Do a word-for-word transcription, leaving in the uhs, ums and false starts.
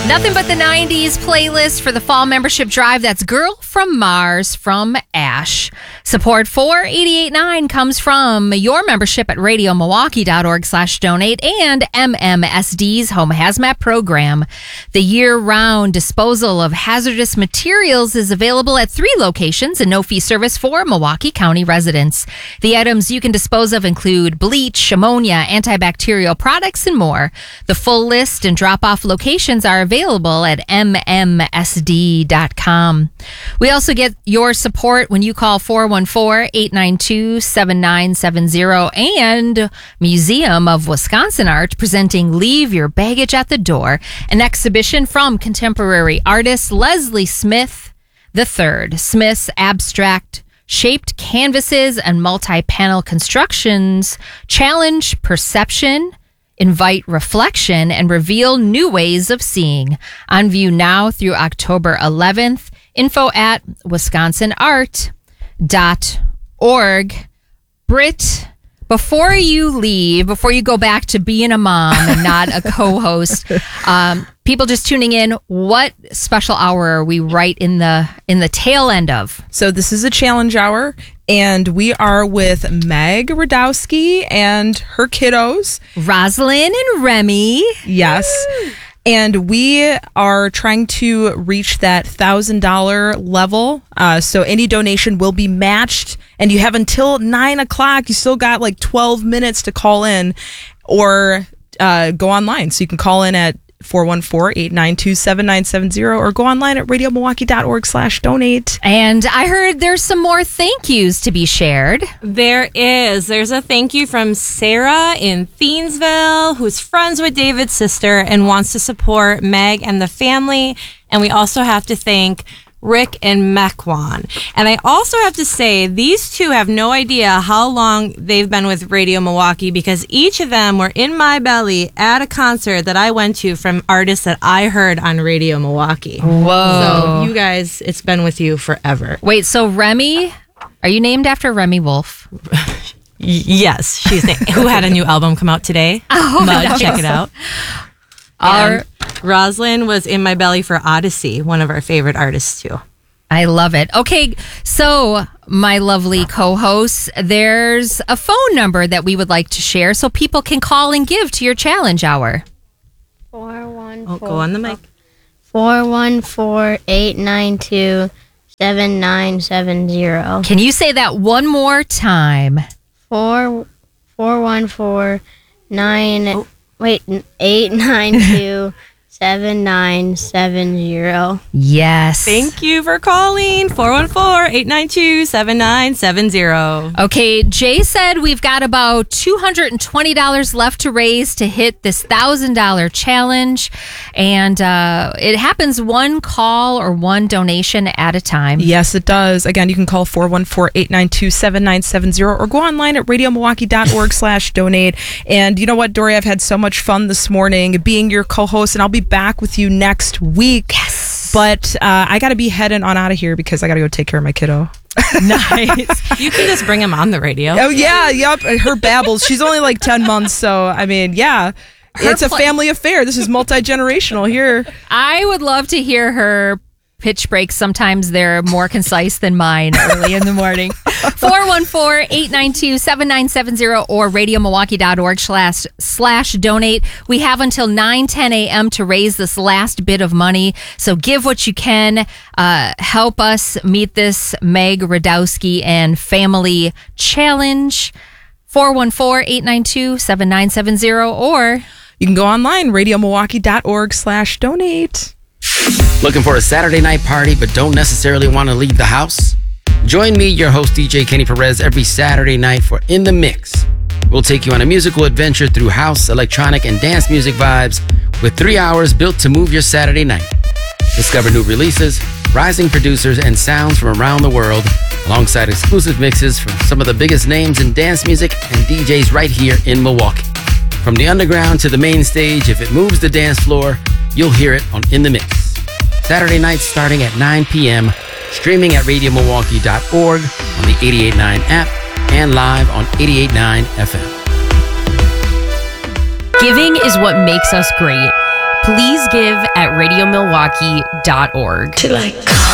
Nothing but the nineties playlist for the fall membership drive. That's Girl from Mars from Ash. Support for eighty-eight point nine comes from your membership at radio milwaukee dot org slash donate and M M S D's Home Hazmat program. The year-round disposal of hazardous materials is available at three locations and no fee service for Milwaukee County residents. The items you can dispose of include bleach, ammonia, antibacterial products, and more. The full list and drop-off locations are available at M M S D dot com. We also get your support when you call four one four, eight nine two, seven nine seven zero and Museum of Wisconsin Art presenting Leave Your Baggage at the Door, an exhibition from contemporary artist Leslie Smith the third. Smith's abstract shaped canvases and multi-panel constructions challenge perception, invite reflection, and reveal new ways of seeing. On view now through October eleventh. Info at wisconsin art dot org. Britt, before you leave, before you go back to being a mom and not a co-host, um, people just tuning in, what special hour are we right in the in the tail end of? So this is a challenge hour, and we are with Meg Radowski and her kiddos, Rosalind and Remy. Yes. And we are trying to reach that one thousand dollars level. Uh, so any donation will be matched. And you have until nine o'clock. You still got like twelve minutes to call in or uh, go online. So you can call in at four one four, eight nine two, seven nine seven zero or go online at radio milwaukee dot org slash donate. And I heard there's some more thank yous to be shared. There is. There's a thank you from Sarah in Thiensville, who's friends with David's sister and wants to support Meg and the family. And we also have to thank Rick and Mequon. And I also have to say, these two have no idea how long they've been with Radio Milwaukee because each of them were in my belly at a concert that I went to from artists that I heard on Radio Milwaukee. Whoa. So you guys, it's been with you forever. Wait, so Remy, are you named after Remy Wolf? Y- yes, she's na- who had a new album come out today. Oh, Mud, nice. check it out. Our, Rosalind was in my belly for Odyssey, one of our favorite artists too. I love it. Okay, so my lovely co-hosts, there's a phone number that we would like to share so people can call and give to your challenge hour. Four one Oh, four. go on the mic. Four one four eight nine two seven nine seven zero. Can you say that one more time? Four four one four nine. Wait, eight nine two seven nine seven zero. Yes. Thank you for calling. four one four, eight nine two, seven nine seven zero. Okay, Jay said we've got about two hundred twenty dollars left to raise to hit this one thousand dollars challenge. And uh, it happens one call or one donation at a time. Yes, it does. Again, you can call four one four, eight nine two, seven nine seven zero or go online at radio milwaukee dot org slash donate. And you know what, Dory, I've had so much fun this morning being your co-host, and I'll be back with you next week. Yes. But uh, I got to be heading on out of here because I got to go take care of my kiddo. Nice. You can just bring him on the radio. Oh, yeah. Yep. Her babbles. She's only like ten months. So, I mean, yeah. Her it's a pla- family affair. This is multi-generational here. I would love to hear her pitch breaks. Sometimes they're more concise than mine early in the morning. four one four, eight nine two, seven nine seven zero or radio milwaukee dot org slash slash donate. We have until nine ten a.m. to raise this last bit of money. So give what you can. Uh, help us meet this Meg Radowski and family challenge. four one four, eight nine two, seven nine seven zero or you can go online, radio milwaukee dot org slash donate. Looking for a Saturday night party but don't necessarily want to leave the house? Join me, your host D J Kenny Perez, every Saturday night for In the Mix. We'll take you on a musical adventure through house, electronic, and dance music vibes with three hours built to move your Saturday night. Discover new releases, rising producers, and sounds from around the world, alongside exclusive mixes from some of the biggest names in dance music and D Js right here in Milwaukee. From the underground to the main stage, if it moves the dance floor, you'll hear it on In the Mix. Saturday nights starting at nine p.m., streaming at radio milwaukee dot org on the eighty-eight point nine app and live on eighty-eight point nine F M. Giving is what makes us great. Please give at radio milwaukee dot org. Till I